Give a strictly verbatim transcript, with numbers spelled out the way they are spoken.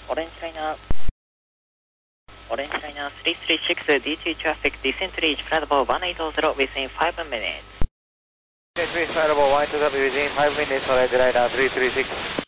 Orange Liner, Orange Liner three three six, D two traffic, descent to reach flight level one eight zero within five minutes. Reach flight level one eight zero within five minutes, alright, radar three three six.